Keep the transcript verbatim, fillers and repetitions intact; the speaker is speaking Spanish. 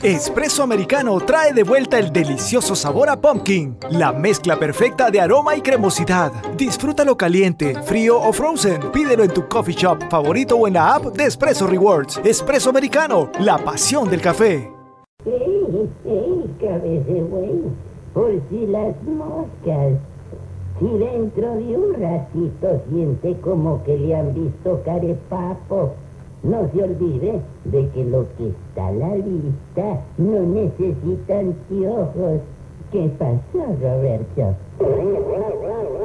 Espresso Americano trae de vuelta el delicioso sabor a pumpkin, la mezcla perfecta de aroma y cremosidad. Disfrútalo caliente, frío o frozen. Pídelo en tu coffee shop favorito o en la app de Espresso Rewards. Espresso Americano, la pasión del café. ¡Ey, ey, cabeza de buey! Por si las moscas. Si dentro de un ratito siente como que le han visto carepapo, no se olvide de que lo que está a la vista no necesita anteojos. ¿Qué pasó, Roberto?